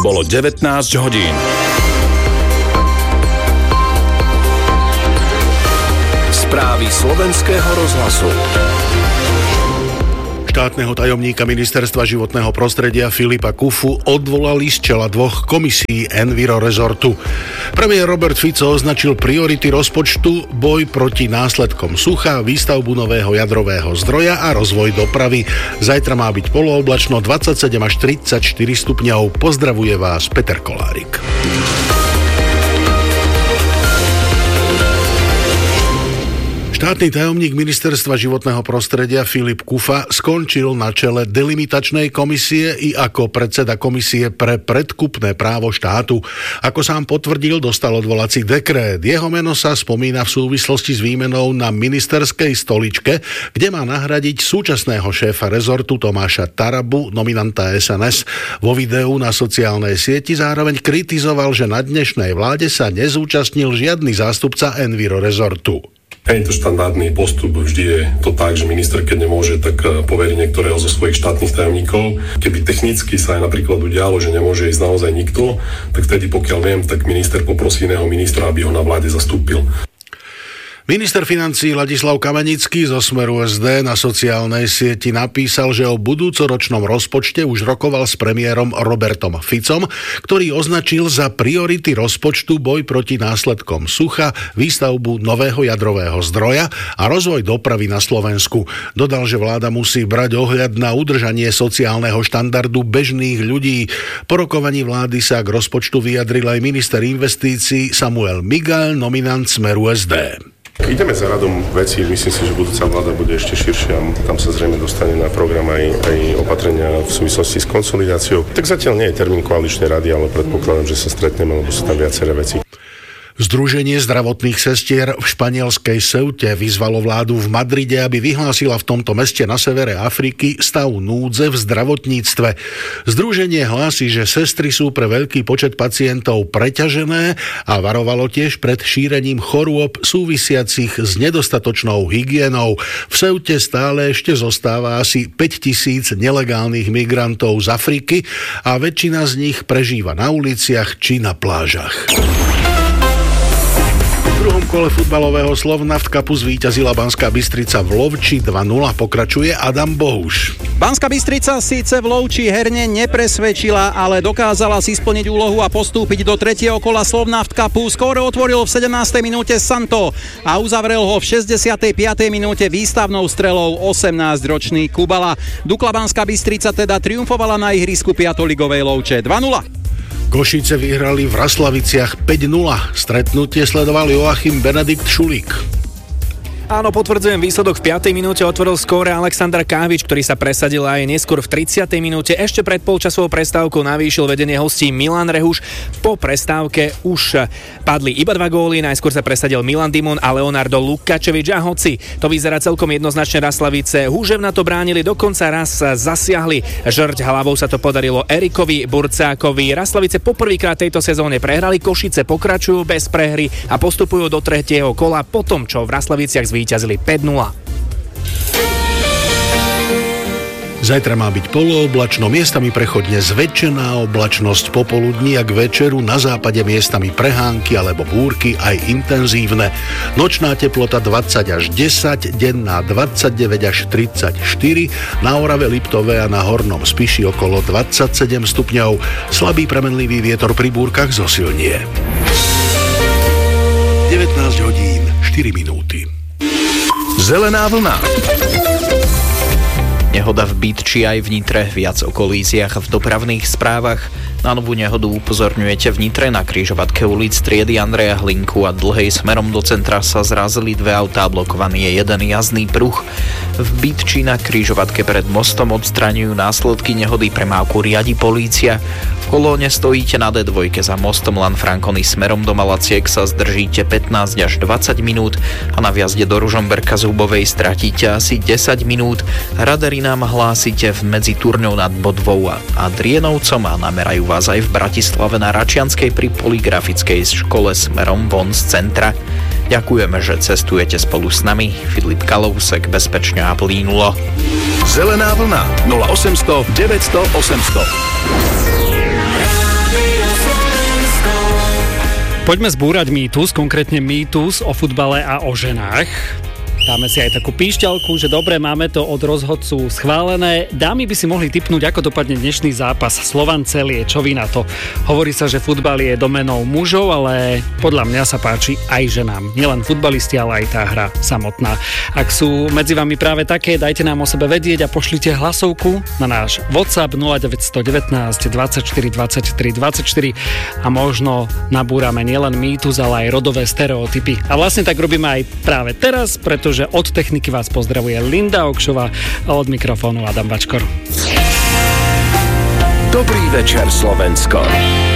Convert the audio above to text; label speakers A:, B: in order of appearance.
A: Bolo 19 hodín. Správy slovenského rozhlasu.
B: Štátneho tajomníka Ministerstva životného prostredia Filipa Kufu odvolali z čela dvoch komisí Enviro Resortu. Premiér Robert Fico označil priority rozpočtu boj proti následkom sucha, výstavbu nového jadrového zdroja a rozvoj dopravy. Zajtra má byť polooblačno 27 až 34 stupňov. Pozdravuje vás Peter Kolárik. Štátny tajomník Ministerstva životného prostredia Filip Kufa skončil na čele delimitačnej komisie i ako predseda komisie pre predkupné právo štátu. Ako sám potvrdil, dostal odvolací dekrét. Jeho meno sa spomína v súvislosti s výmenou na ministerskej stoličke, kde má nahradiť súčasného šéfa rezortu Tomáša Tarabu, nominanta SNS. Vo videu na sociálnej sieti zároveň kritizoval, že na dnešnej vláde sa nezúčastnil žiadny zástupca Enviro Resortu.
C: Je to štandardný postup, vždy je to tak, že minister, keď nemôže, tak poverí niektorého zo svojich štátnych tajomníkov. Keby technicky sa aj napríklad udialo, že nemôže ísť naozaj nikto, tak vtedy, pokiaľ viem, tak minister poprosí iného ministra, aby ho na vláde zastúpil.
B: Minister financií Ladislav Kamenický zo Smeru SD na sociálnej sieti napísal, že o budúcoročnom rozpočte už rokoval s premiérom Robertom Ficom, ktorý označil za priority rozpočtu boj proti následkom sucha, výstavbu nového jadrového zdroja a rozvoj dopravy na Slovensku. Dodal, že vláda musí brať ohľad na udržanie sociálneho štandardu bežných ľudí. Po rokovaní vlády sa k rozpočtu vyjadril aj minister investícií Samuel Migal, nominant Smeru SD.
C: Ideme za radom vecí, myslím si, že budúca vláda bude ešte širšia, tam sa zrejme dostane na program aj opatrenia v súvislosti s konsolidáciou. Tak zatiaľ nie je termín koaličnej rady, ale predpokladám, že sa stretneme, lebo sú tam viaceré veci.
B: Združenie zdravotných sestier v španielskej Ceute vyzvalo vládu v Madride, aby vyhlásila v tomto meste na severe Afriky stav núdze v zdravotníctve. Združenie hlási, že sestry sú pre veľký počet pacientov preťažené a varovalo tiež pred šírením chorôb súvisiacich s nedostatočnou hygienou. V Ceute stále ešte zostáva asi 5 000 nelegálnych migrantov z Afriky a väčšina z nich prežíva na uliciach či na plážach. V druhom kole futbalového Slovnaft Cupu zvíťazila Banská Bystrica v Lovči 2-0, pokračuje Adam Bohuš.
D: Banská Bystrica síce v Lovči herne nepresvedčila, ale dokázala si splniť úlohu a postúpiť do tretieho kola Slovnaft Cupu. Skóre otvoril v 17. minúte Santo a uzavrel ho v 65. minúte výstavnou strelou 18-ročný Kubala. Dukla Banská Bystrica teda triumfovala na ihrisku piatoligovej Lovče 2-0.
B: Košice vyhrali v Raslaviciach 5-0. Stretnutie sledoval Joachim Benedikt Šulík.
E: Áno, potvrdzujem výsledok. V 5. minúte otvoril skóre Alexander Kávič, ktorý sa presadil aj neskôr v 30. minúte. Ešte pred polčasovou prestávkou navýšil vedenie hostí Milan Rehuš. Po prestávke už padli iba 2 góly. Najskôr sa presadil Milan Dimon a Leonardo Lukačevič. A hoci to vyzerá celkom jednoznačne, Raslavice húževna to bránili, dokonca raz zasiahli. Žrť hlavou sa to podarilo Erikovi Burcákovi. Raslavice poprvýkrát tejto sezóne prehrali, Košice pokračujú bez prehry a postupujú do tretieho kola po tom, čo v Raslaviciach zvíťazili 5-0.
B: Zajtra má byť polooblačno, miestami prechodne zväčšená oblačnosť popoludní a k večeru na západe miestami prehánky alebo búrky aj intenzívne. Nočná teplota 20 až 10, denná 29 až 34, na Orave, Liptove a na Hornom Spiši okolo 27 stupňov. Slabý premenlivý vietor pri búrkach zosilnie. 19 hodín 4 minúty.
A: Zelená vlna.
F: Nehoda v Bytči aj v Nitre, viac o kolíziách v dopravných správach. Na novú nehodu upozorňujete v Nitre na križovatke ulic Triedy Andreja Hlinku a Dlhej smerom do centra sa zrazili 2 autá, blokovaný je jeden jazdný pruh. V Bytči na križovatke pred mostom odstraňujú následky nehody, premávku riadi polícia. V kolóne stojíte na D2 za mostom Lanfranconi smerom do Malaciek sa zdržíte 15 až 20 minút a na vjazde do Ružomberka z Hubovej stratíte asi 10 minút. Radary nám hlásite medzi Turňou nad Bodvou a Drienovcom a namerajú vás aj v Bratislave na Račianskej pri Polygrafickej škole smerom von z centra. Ďakujeme, že cestujete spolu s nami. Filip Kalousek, bezpečne a plínulo.
A: Zelená vlna 0800 900 800.
G: Poďme zbúrať mýtus, konkrétne mýtus o futbale a o ženách. Dáme si aj takú píšťalku, že dobre, máme to od rozhodcu schválené. Dámy by si mohli tipnúť, ako dopadne dnešný zápas Slovan Celie. Čo vy na to? Hovorí sa, že futbal je domenou mužov, ale podľa mňa sa páči aj ženám. Nielen futbalisti, ale aj tá hra samotná. Ak sú medzi vami práve také, dajte nám o sebe vedieť a pošlite hlasovku na náš WhatsApp 0919 24 23 24 a možno nabúrame nielen mýtus, ale aj rodové stereotypy. A vlastne tak robíme aj práve teraz, pretože od techniky vás pozdravuje Linda Okšová a od mikrofónu Adam Bačkor.
A: Dobrý večer, Slovensko.